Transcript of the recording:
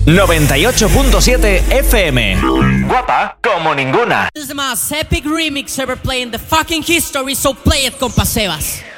98.7 FM. Guapa como ninguna. This is the most epic remix ever played in the fucking history, so play it, compa Sebas.